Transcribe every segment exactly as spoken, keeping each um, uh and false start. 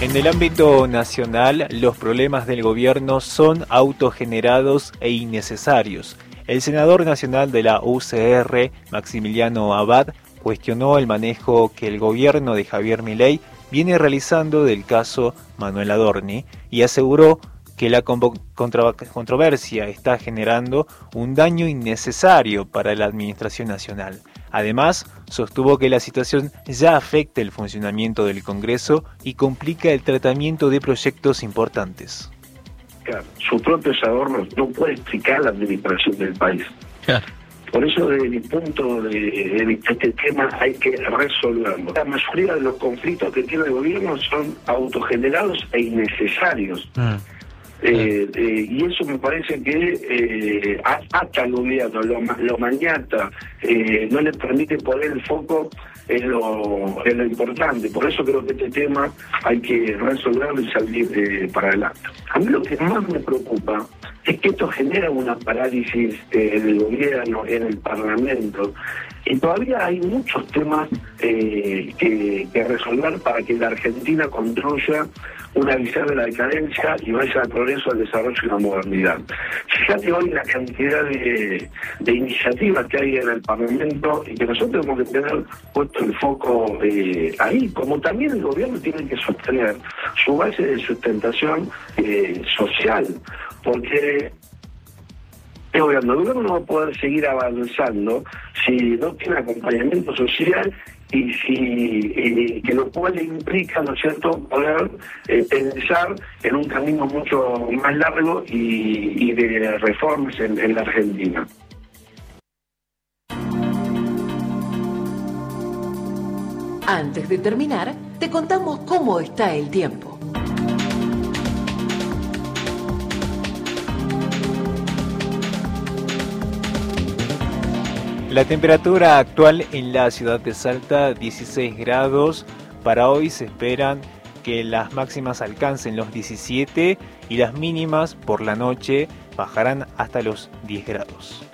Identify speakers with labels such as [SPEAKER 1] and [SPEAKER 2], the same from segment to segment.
[SPEAKER 1] En el ámbito nacional, los problemas del gobierno son autogenerados e innecesarios. El senador nacional de la U C R, Maximiliano Abad, cuestionó el manejo que el gobierno de Javier Milei viene realizando del caso Manuel Adorni y aseguró que la contra controversia está generando un daño innecesario para la administración nacional. Además, sostuvo que la situación ya afecta el funcionamiento del Congreso y complica el tratamiento de proyectos importantes.
[SPEAKER 2] Sus propios adornos no puede explicar la administración del país. Claro. Por eso, desde mi punto de, de este tema, hay que resolverlo. La mayoría de los conflictos que tiene el gobierno son autogenerados e innecesarios. Mm. Eh, eh, y eso me parece que eh, ata al gobierno, lo, lo maniata, eh, no le permite poner el foco en lo, en lo importante. Por eso creo que este tema hay que resolverlo y salir eh, para adelante. A mí lo que más me preocupa es que esto genera una parálisis eh, del gobierno, en el Parlamento, y todavía hay muchos temas eh, que, que resolver para que la Argentina construya una visión de la decadencia y vaya al progreso, al desarrollo y la modernidad. Fíjate hoy la cantidad de, de iniciativas que hay en el Parlamento y que nosotros tenemos que tener puesto el foco eh, ahí, como también el gobierno tiene que sostener su base de sustentación eh, social, porque el gobierno, el gobierno no va a poder seguir avanzando si no tiene acompañamiento social y si eh, que lo cual implica, ¿no es cierto?, poder eh, pensar en un camino mucho más largo y, y de reformas en, en la Argentina.
[SPEAKER 3] Antes de terminar, te contamos cómo está el tiempo.
[SPEAKER 1] La temperatura actual en la ciudad de Salta, dieciséis grados. Para hoy se esperan que las máximas alcancen los diecisiete y las mínimas por la noche bajarán hasta los diez grados.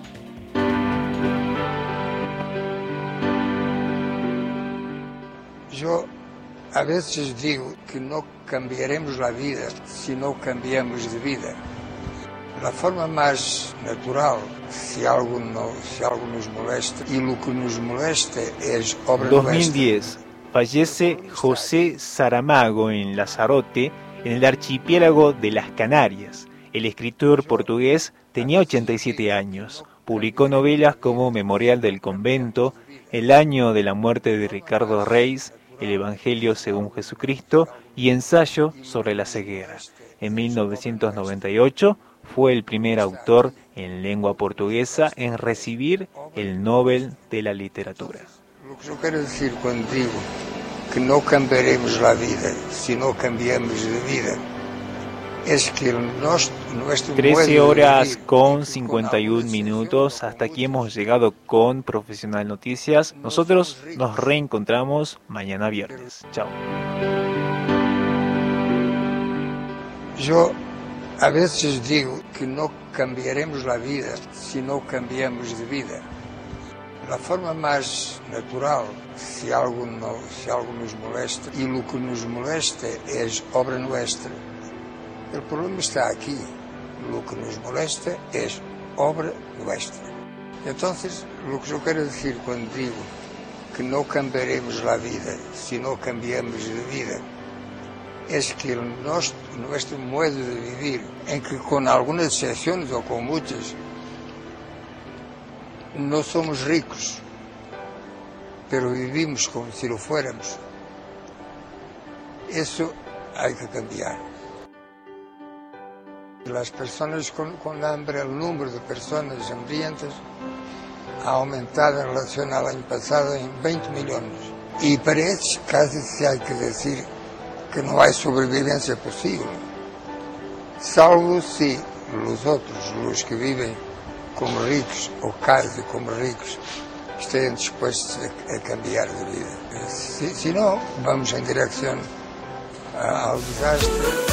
[SPEAKER 4] Yo a veces digo que no cambiaremos la vida si no cambiamos de vida. La forma más natural, si algo, no, si algo nos molesta, y lo que nos molesta es obra
[SPEAKER 1] dos mil diez, fallece José Saramago en Lanzarote, en el archipiélago de las Canarias. El escritor portugués tenía ochenta y siete años. Publicó novelas como Memorial del Convento, El año de la muerte de Ricardo Reis, El Evangelio según Jesucristo y Ensayo sobre la ceguera. En mil novecientos noventa y ocho, fue el primer autor en lengua portuguesa en recibir el Nobel de la Literatura.
[SPEAKER 4] Lo que yo quiero decir cuando digo que no cambiaremos la vida si no cambiamos de vida es que nuestro, nuestro
[SPEAKER 1] trece horas con cincuenta y un minutos. Hasta aquí hemos llegado con Profesional Noticias. Nosotros nos reencontramos mañana viernes. Chao.
[SPEAKER 4] Yo a veces digo que no cambiaremos la vida si no cambiamos de vida. La forma más natural, si algo, no, si algo nos molesta, y lo que nos molesta es obra nuestra. El problema está aquí. Lo que nos molesta es obra nuestra. Entonces, lo que yo quiero decir cuando digo que no cambiaremos la vida si no cambiamos de vida es que nuestro, nuestro modo de vivir, en que con algunas excepciones o con muchas, no somos ricos, pero vivimos como si lo fuéramos. Eso hay que cambiar. Las personas con, con hambre, el número de personas hambrientas ha aumentado en relación al año pasado en veinte millones. Y parece casi se hay que decir que no hay sobrevivencia posible, salvo si los otros, los que viven como ricos o casi como ricos, estén dispuestos a, a cambiar de vida. Si, si no, vamos en dirección al desastre.